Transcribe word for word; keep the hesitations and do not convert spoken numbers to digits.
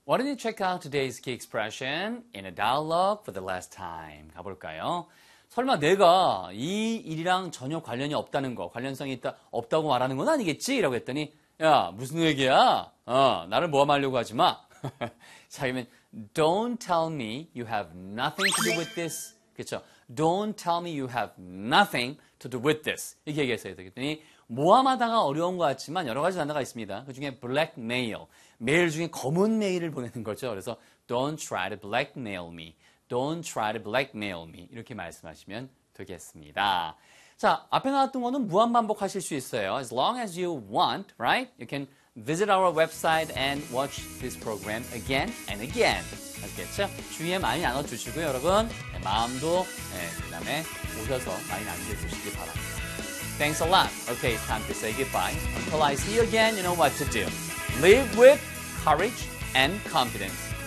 Why don't you check out today's key expression in a dialogue for the last time? 가볼까요? 설마 내가 이 일이랑 전혀 관련이 없다는 거, 관련성이 있다, 없다고 말하는 건 아니겠지? 라고 했더니, 야, 무슨 얘기야? 어, 나를 모함하려고 하지 마. 자, 그러면, don't tell me you have nothing to do with this. 그렇죠? Don't tell me you have nothing to do with this. 이렇게 얘기했어요. 그랬더니, 모함하다가 어려운 것 같지만 여러 가지 단어가 있습니다. 그 중에 blackmail. 메일 중에 검은 메일을 보내는 거죠. 그래서 don't try to blackmail me. Don't try to blackmail me. 이렇게 말씀하시면 되겠습니다. 자, 앞에 나왔던 거는 무한 반복하실 수 있어요. As long as you want, right? You can visit our website and watch this program again and again. 아시겠죠? 주위에 많이 나눠주시고요, 여러분. 네, 마음도, 네, 그 다음에 오셔서 많이 남겨주시기 바랍니다. Thanks a lot. Okay, it's time to say goodbye. Until I see you again, you know what to do. Live with courage and confidence.